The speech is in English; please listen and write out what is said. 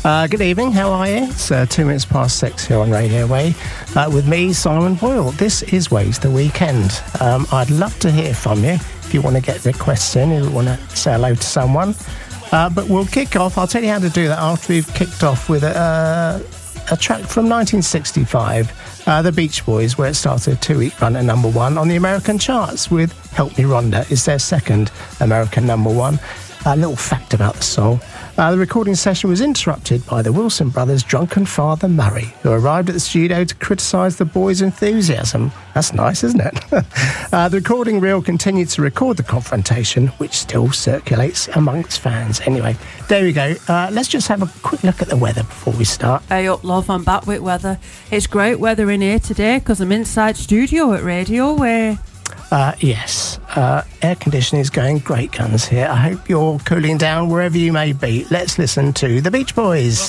Good evening, how are you? It's 2 minutes past 6 here on Radio Way with me, Simon Boyle. This is Ways the Weekend. I'd love to hear from you if you want to get requests in, if you want to say hello to someone. But we'll kick off. I'll tell you how to do that after we've kicked off with a track from 1965, The Beach Boys, where it started a 2-week run at number 1 on the American charts with Help Me Rhonda is their second American number 1. A little fact about the song. The recording session was interrupted by the Wilson brothers' drunken father, Murray, who arrived at the studio to criticise the boys' enthusiasm. That's nice, isn't it? The recording reel continued to record the confrontation, which still circulates amongst fans. Anyway, there we go. Let's just have a quick look at the weather before we start. Hey up, love, I'm back with weather. It's great weather in here today because I'm inside studio at Radio Way. Yes, air conditioning is going great guns here. I hope you're cooling down wherever you may be. Let's listen to the Beach Boys.